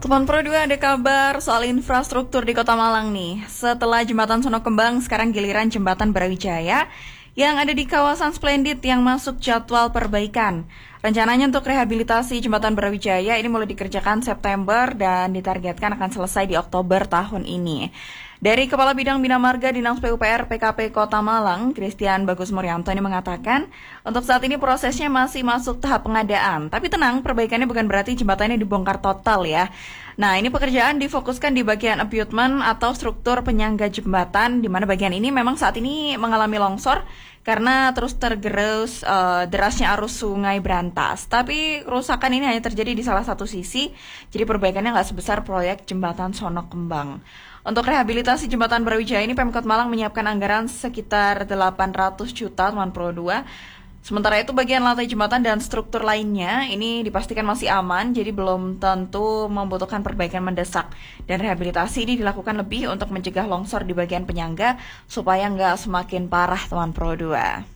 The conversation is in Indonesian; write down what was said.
Teman Pro 2 ada kabar soal infrastruktur di Kota Malang nih. Setelah Jembatan Sono Kembang, sekarang giliran Jembatan Brawijaya yang ada di kawasan Splendid yang masuk jadwal perbaikan. Rencananya untuk rehabilitasi Jembatan Brawijaya ini mulai dikerjakan September dan ditargetkan akan selesai di Oktober tahun ini. Dari Kepala Bidang Bina Marga Dinas PUPR PKP Kota Malang, Christian Bagus Muryanto ini mengatakan, untuk saat ini prosesnya masih masuk tahap pengadaan. Tapi tenang, perbaikannya bukan berarti jembatannya dibongkar total ya. Nah, ini pekerjaan difokuskan di bagian abutment atau struktur penyangga jembatan, di mana bagian ini memang saat ini mengalami longsor karena terus tergerus derasnya arus sungai Brantas. Tapi kerusakan ini hanya terjadi di salah satu sisi, jadi perbaikannya nggak sebesar proyek Jembatan Sono Kembang. Untuk rehabilitasi Jembatan Brawijaya ini Pemkot Malang menyiapkan anggaran sekitar 800 juta teman Pro 2. Sementara itu bagian lantai jembatan dan struktur lainnya ini dipastikan masih aman, jadi belum tentu membutuhkan perbaikan mendesak. Dan rehabilitasi ini dilakukan lebih untuk mencegah longsor di bagian penyangga supaya nggak semakin parah teman Pro 2.